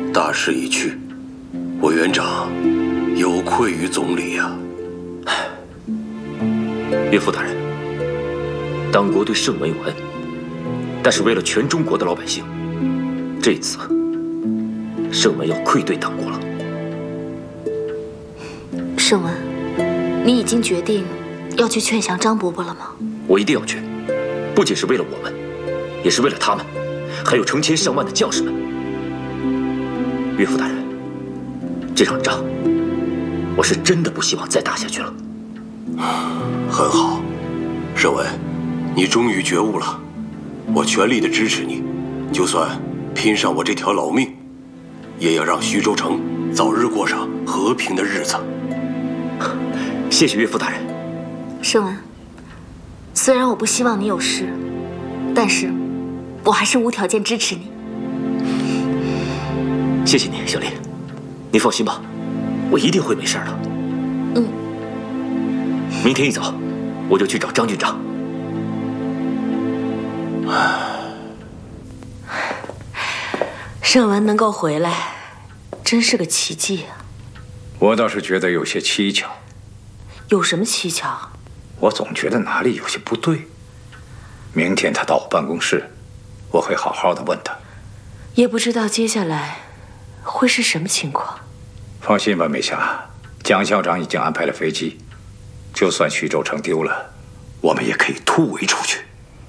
大势已去，委员长有愧于总理呀。 岳父大人，党国对圣文有恩，但是为了全中国的老百姓，这次圣文要愧对党国了。 圣文，你已经决定要去劝降张伯伯了吗？ 我一定要去，不仅是为了我们，也是为了他们，还有成千上万的将士们。岳父大人，这场仗，我是真的不希望再打下去了。 很好，圣文，你终于觉悟了，我全力的支持你，就算拼上我这条老命，也要让徐州城早日过上和平的日子。 谢谢岳父大人。 圣文，虽然我不希望你有事，但是我还是无条件支持你。 谢谢你，小林，你放心吧，我一定会没事的。明天一早，我就去找张军长。 圣文能够回来，真是个奇迹啊！ 我倒是觉得有些蹊跷。 有什么蹊跷？ 我总觉得哪里有些不对。明天他到我办公室，我会好好的问他。 也不知道接下来会是什么情况。 放心吧，梅霞，蒋校长已经安排了飞机，就算徐州城丢了，我们也可以突围出去。